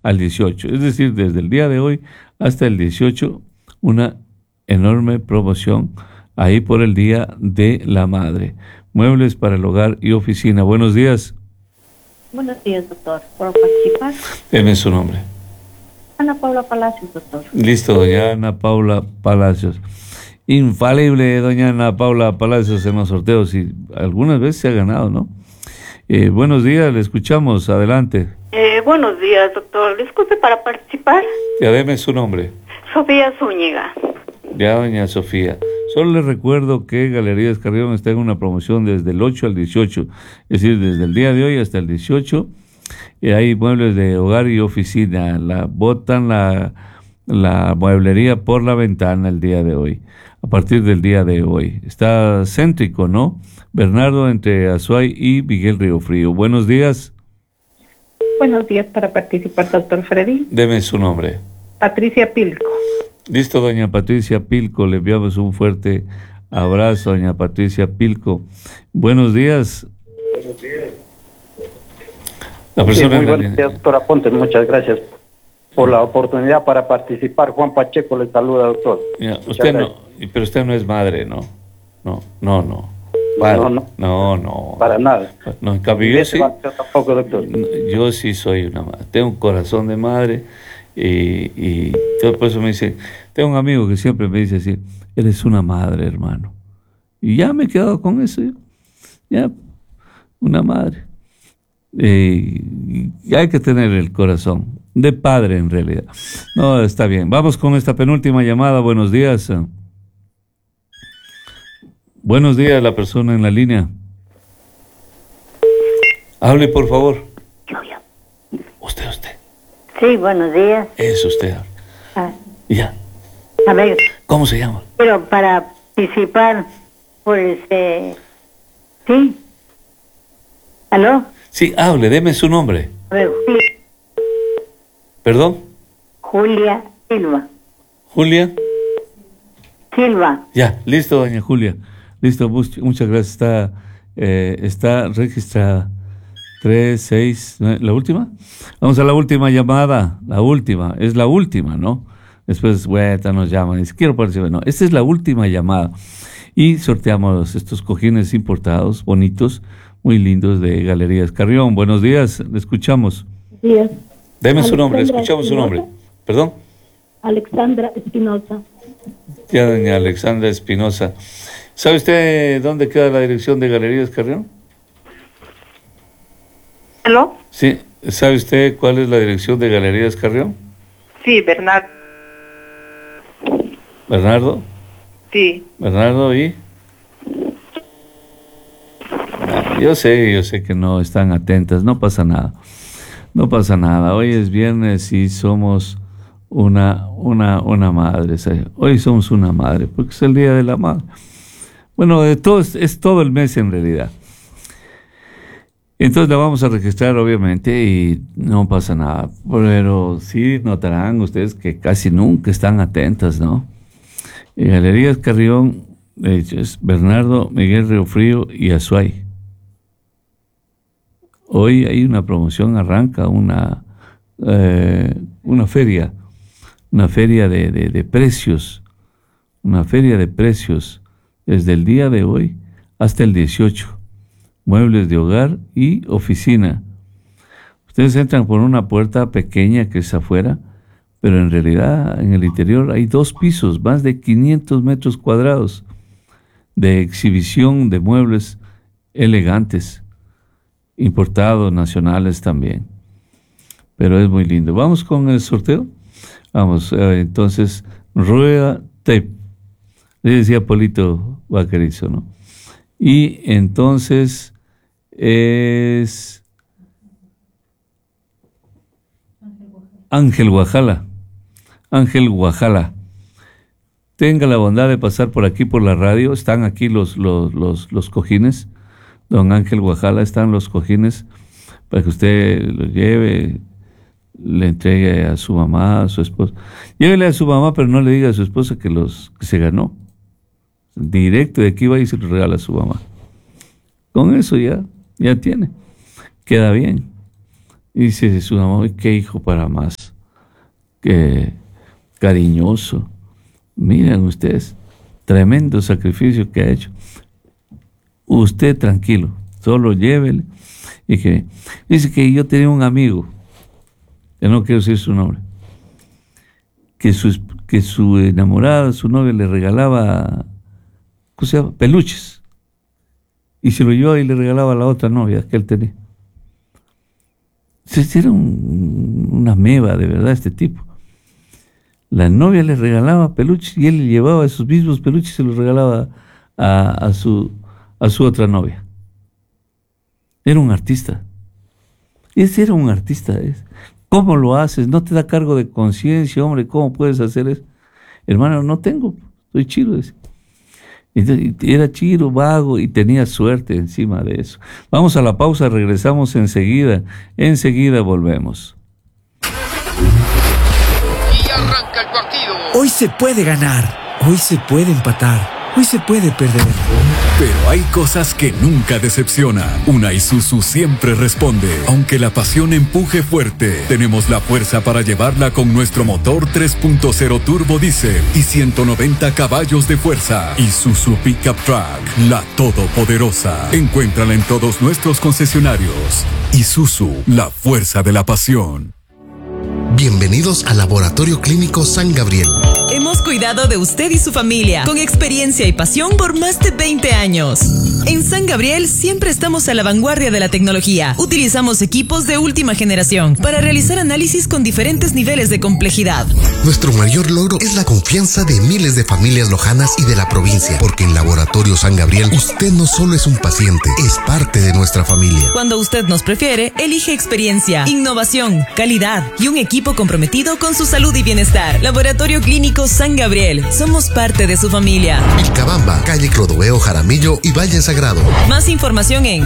al 18. Es decir, desde el día de hoy hasta el 18, una enorme promoción ahí por el Día de la Madre. Muebles para el hogar y oficina. Buenos días. Buenos días, doctor. ¿Puedo participar? Deme su nombre. Ana Paula Palacios, doctor. Listo, doña Ana Paula Palacios. Infalible, doña Ana Paula Palacios en los sorteos y algunas veces se ha ganado, ¿no? Buenos días, le escuchamos, adelante. Buenos días, doctor. Disculpe para participar. Ya deme su nombre. Sofía Zúñiga. Ya, doña Sofía. Solo les recuerdo que Galerías Carrión está en una promoción desde el 8 al 18, es decir, desde el día de hoy hasta el 18. Hay muebles de hogar y oficina. Botan la mueblería por la ventana el día de hoy, a partir del día de hoy. Está céntrico, ¿no? Bernardo, entre Azuay y Miguel Río Frío. Buenos días. Buenos días para participar, doctor Freddy. Deme su nombre. Patricia Pilco. Listo, doña Patricia Pilco, le enviamos un fuerte abrazo, doña Patricia Pilco. Buenos días. Buenos días. La persona muy buenos días, doctora Ponte, muchas gracias por la oportunidad para participar. Juan Pacheco le saluda, doctor. Ya, usted no, pero usted no es madre, ¿no? No. Padre, no. Para nada. No, en cambio yo sí. Tampoco, doctor. Yo sí soy una madre. Tengo un corazón de madre y todo por eso me dice, tengo un amigo que siempre me dice así, eres una madre, hermano. Y ya me he quedado con eso, ya, una madre. Y hay que tener el corazón de padre en realidad. No, está bien. Vamos con esta penúltima llamada. Buenos días. Buenos días, la persona en la línea. Hable, por favor. Yo. Usted. Sí, buenos días. Es usted. Ya. A ver. ¿Cómo se llama? Pero para participar, pues, sí. ¿Aló? Sí, hable, deme su nombre. A ver, ¿Perdón? Julia Silva. ¿Julia? Silva. Ya, listo, doña Julia. Listo, muchas gracias. Está registrada. 3, 6, ¿la última? Vamos a la última llamada. Es la última, ¿no? Después, nos llaman y dice, quiero participar. No, esta es la última llamada. Y sorteamos estos cojines importados, bonitos, muy lindos, de Galerías Carrión. Buenos días, le escuchamos. Días. Deme su nombre, escuchamos su nombre. ¿Perdón? Alexandra Espinosa. Ya, doña Alexandra Espinosa. ¿Sabe usted dónde queda la dirección de Galerías Carrión? ¿Aló? Sí, ¿sabe usted cuál es la dirección de Galerías Carrión? Sí, Bernardo. ¿Bernardo? Sí. ¿Bernardo y...? Yo sé que no están atentas, no pasa nada. Hoy es viernes y somos una madre. Hoy somos una madre, porque es el Día de la Madre. Bueno, es todo el mes en realidad. Entonces la vamos a registrar, obviamente, y no pasa nada. Pero sí notarán ustedes que casi nunca están atentas, ¿no? Galerías Carrión, de hecho, es Bernardo, Miguel Río Frío y Azuay. Hoy hay una promoción, arranca una feria de precios, desde el día de hoy hasta el 18. Muebles de hogar y oficina. Ustedes entran por una puerta pequeña que es afuera, pero en realidad en el interior hay 2 pisos, más de 500 metros cuadrados de exhibición de muebles elegantes, importados, nacionales también. Pero es muy lindo. Vamos con el sorteo. Vamos, entonces, Rueda Tape. Le decía Polito Vaquerizo, ¿no? Y entonces es Ángel Guajala. Tenga la bondad de pasar por aquí por la radio. Están aquí los cojines. Don Ángel Guajala, están los cojines para que usted los lleve, le entregue a su mamá, a su esposa. Llévele a su mamá, pero no le diga a su esposa que se ganó. Directo de aquí va y se los regala a su mamá. Con eso ya tiene. Queda bien. Y dice su mamá, qué hijo para más, qué cariñoso. Miren ustedes, tremendo sacrificio que ha hecho. Usted tranquilo, solo llévele. Y que dice que yo tenía un amigo, que no quiero decir su nombre, que su enamorada, su novia, le regalaba, ¿cómo se llama?, peluches. Y se lo llevaba y le regalaba a la otra novia que él tenía. Entonces era una meba, de verdad, este tipo. La novia le regalaba peluches y él le llevaba esos mismos peluches y se los regalaba a su otra novia. Era un artista. Ese era un artista. ¿Cómo lo haces? ¿No te da cargo de conciencia, hombre? ¿Cómo puedes hacer eso? Hermano, no tengo, soy chiro. Entonces, era chiro, vago y tenía suerte encima de eso. Vamos a la pausa, regresamos enseguida. Enseguida volvemos. Y arranca el partido. Hoy se puede ganar, hoy se puede empatar, hoy se puede perder. Pero hay cosas que nunca decepcionan. Una Isuzu siempre responde. Aunque la pasión empuje fuerte, tenemos la fuerza para llevarla con nuestro motor 3.0 turbo diésel y 190 caballos de fuerza. Isuzu Pickup Truck, la todopoderosa. Encuéntrala en todos nuestros concesionarios. Isuzu, la fuerza de la pasión. Bienvenidos al Laboratorio Clínico San Gabriel. Hemos cuidado de usted y su familia con experiencia y pasión por más de 20 años. En San Gabriel siempre estamos a la vanguardia de la tecnología. Utilizamos equipos de última generación para realizar análisis con diferentes niveles de complejidad. Nuestro mayor logro es la confianza de miles de familias lojanas y de la provincia, porque en Laboratorio San Gabriel usted no solo es un paciente, es parte de nuestra familia. Cuando usted nos prefiere, elige experiencia, innovación, calidad y un equipo comprometido con su salud y bienestar. Laboratorio Clínico San Gabriel. Somos parte de su familia. Vilcabamba, calle Clodoveo Jaramillo y Valle Sagrado. Más información en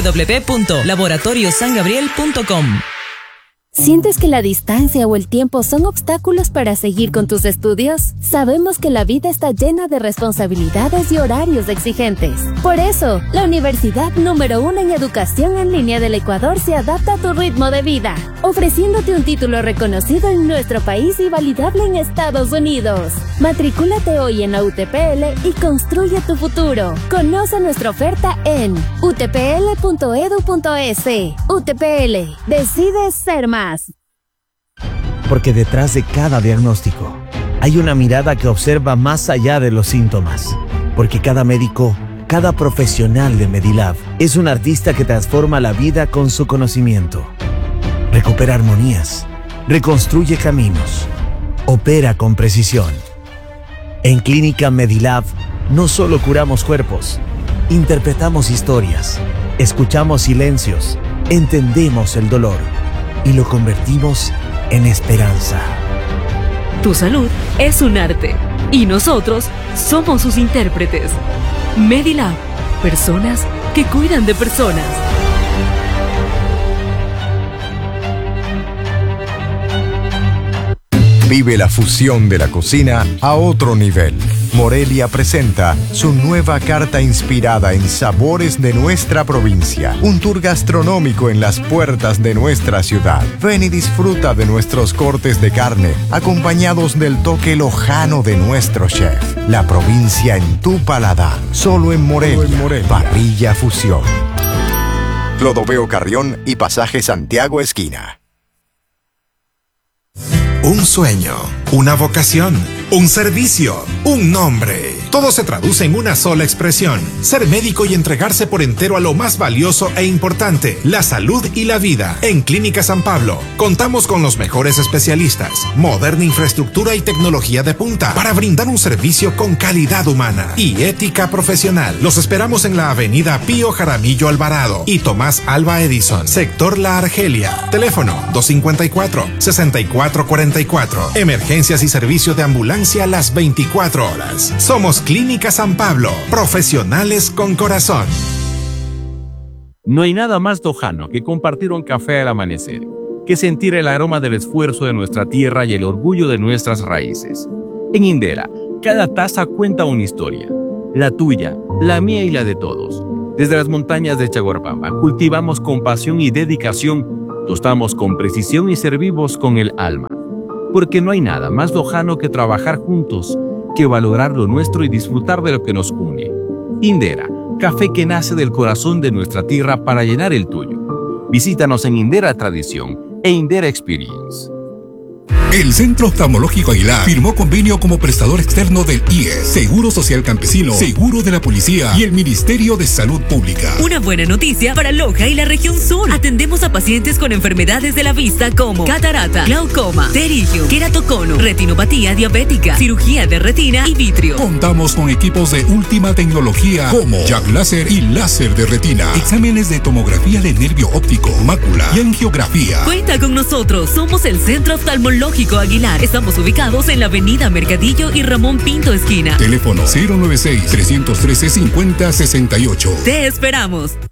www.laboratoriosangabriel.com. ¿Sientes que la distancia o el tiempo son obstáculos para seguir con tus estudios? Sabemos que la vida está llena de responsabilidades y horarios exigentes. Por eso, la universidad número 1 en educación en línea del Ecuador se adapta a tu ritmo de vida, ofreciéndote un título reconocido en nuestro país y validable en Estados Unidos. Matricúlate hoy en la UTPL y construye tu futuro. Conoce nuestra oferta en utpl.edu.es. UTPL, decide ser más. Porque detrás de cada diagnóstico hay una mirada que observa más allá de los síntomas. Porque cada médico, cada profesional de Medilab es un artista que transforma la vida con su conocimiento. Recupera armonías, reconstruye caminos, opera con precisión. En Clínica Medilab no solo curamos cuerpos, interpretamos historias, escuchamos silencios, entendemos el dolor y lo convertimos en esperanza. Tu salud es un arte y nosotros somos sus intérpretes. Medilab, personas que cuidan de personas. Vive la fusión de la cocina a otro nivel. Morelia presenta su nueva carta inspirada en sabores de nuestra provincia. Un tour gastronómico en las puertas de nuestra ciudad. Ven y disfruta de nuestros cortes de carne, acompañados del toque lojano de nuestro chef. La provincia en tu paladar. Solo en Morelia. Parrilla Fusión. Clodoveo Carrión y Pasaje Santiago Esquina. Un sueño, una vocación, un servicio, un nombre. Todo se traduce en una sola expresión: ser médico y entregarse por entero a lo más valioso e importante, la salud y la vida. En Clínica San Pablo contamos con los mejores especialistas, moderna infraestructura y tecnología de punta para brindar un servicio con calidad humana y ética profesional. Los esperamos en la avenida Pío Jaramillo Alvarado y Tomás Alba Edison, sector La Argelia. Teléfono 254-6444. Emergencias y servicio de ambulancia las 24 horas. Somos Clínica San Pablo, profesionales con corazón. No hay nada más lojano que compartir un café al amanecer, que sentir el aroma del esfuerzo de nuestra tierra y el orgullo de nuestras raíces. En Indera, cada taza cuenta una historia, la tuya, la mía y la de todos. Desde las montañas de Chaguarpamba cultivamos con pasión y dedicación Tostamos con precisión y servimos con el alma. Porque no hay nada más lojano que trabajar juntos, que valorar lo nuestro y disfrutar de lo que nos une. Indera, café que nace del corazón de nuestra tierra para llenar el tuyo. Visítanos en Indera Tradición e Indera Experience. El Centro Oftalmológico Aguilar firmó convenio como prestador externo del IES, Seguro Social Campesino, Seguro de la Policía y el Ministerio de Salud Pública. Una buena noticia para Loja y la región sur. Atendemos a pacientes con enfermedades de la vista como catarata, glaucoma, pterigio, queratocono, retinopatía diabética, cirugía de retina y vitrio. Contamos con equipos de última tecnología como Jack Láser y láser de retina, exámenes de tomografía de nervio óptico, mácula y angiografía. Cuenta con nosotros, somos el Centro Oftalmológico Aguilar. Estamos ubicados en la avenida Mercadillo y Ramón Pinto esquina. Teléfono 096-313-5068. Te esperamos.